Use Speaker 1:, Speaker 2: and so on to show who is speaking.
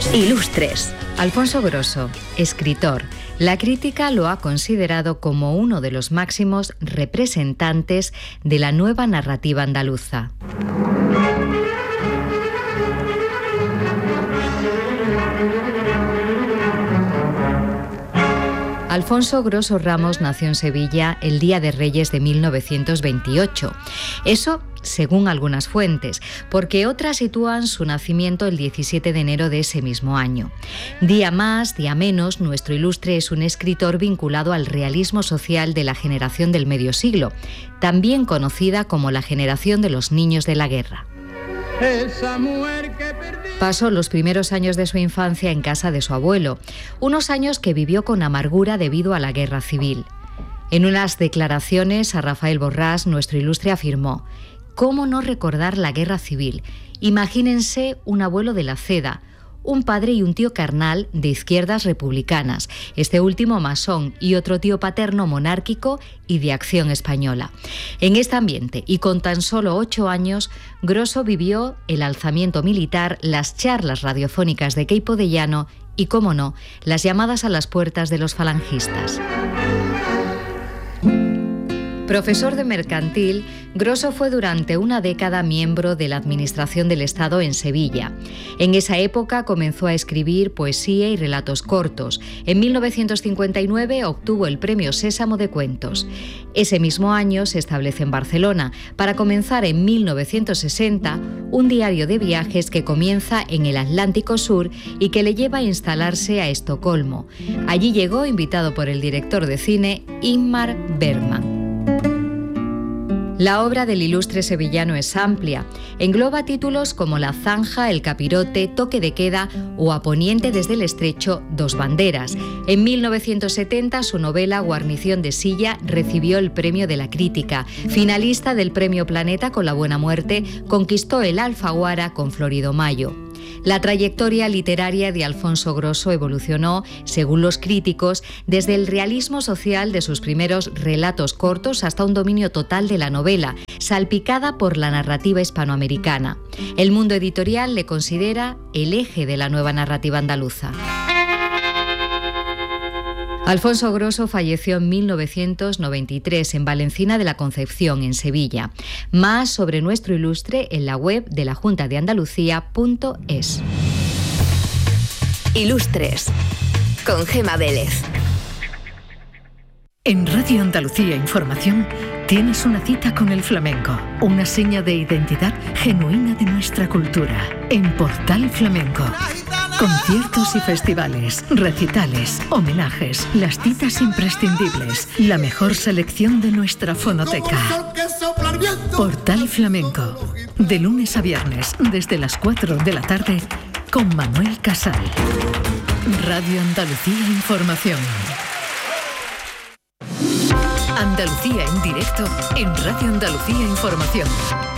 Speaker 1: Ilustres. Alfonso Grosso, escritor. La crítica lo ha considerado como uno de los máximos representantes de la nueva narrativa andaluza. Alfonso Grosso Ramos nació en Sevilla el Día de Reyes de 1928. Eso según algunas fuentes, porque otras sitúan su nacimiento el 17 de enero de ese mismo año. Día más, día menos, nuestro ilustre es un escritor vinculado al realismo social de la generación del medio siglo, también conocida como la generación de los niños de la guerra. Pasó los primeros años de su infancia en casa de su abuelo, unos años que vivió con amargura debido a la guerra civil. En unas declaraciones a Rafael Borrás, nuestro ilustre afirmó: ¿cómo no recordar la guerra civil? Imagínense un abuelo de la Ceda, un padre y un tío carnal de izquierdas republicanas, este último masón, y otro tío paterno monárquico y de Acción Española. En este ambiente, y con tan solo 8 años, Grosso vivió el alzamiento militar, las charlas radiofónicas de Queipo de Llano y, cómo no, las llamadas a las puertas de los falangistas. Profesor de mercantil, Grosso fue durante una década miembro de la Administración del Estado en Sevilla. En esa época comenzó a escribir poesía y relatos cortos. En 1959 obtuvo el Premio Sésamo de Cuentos. Ese mismo año se establece en Barcelona, para comenzar en 1960 un diario de viajes que comienza en el Atlántico Sur y que le lleva a instalarse a Estocolmo. Allí llegó invitado por el director de cine Ingmar Bergman. La obra del ilustre sevillano es amplia. Engloba títulos como La Zanja, El Capirote, Toque de Queda o A Poniente desde el Estrecho, Dos Banderas. En 1970 su novela Guarnición de Silla recibió el Premio de la Crítica. Finalista del Premio Planeta con La Buena Muerte, conquistó el Alfaguara con Florido Mayo. La trayectoria literaria de Alfonso Grosso evolucionó, según los críticos, desde el realismo social de sus primeros relatos cortos hasta un dominio total de la novela, salpicada por la narrativa hispanoamericana. El mundo editorial le considera el eje de la nueva narrativa andaluza. Alfonso Grosso falleció en 1993 en Valencina de la Concepción, en Sevilla. Más sobre nuestro ilustre en la web de la Junta de Andalucía.es.
Speaker 2: Ilustres, con Gema Vélez.
Speaker 3: En Radio Andalucía Información tienes una cita con el flamenco, una seña de identidad genuina de nuestra cultura. En Portal Flamenco. Conciertos y festivales, recitales, homenajes, las citas imprescindibles, la mejor selección de nuestra fonoteca. Portal Flamenco, de lunes a viernes, desde las 4 de la tarde, con Manuel Casal. Radio Andalucía Información. Andalucía en directo en Radio Andalucía Información.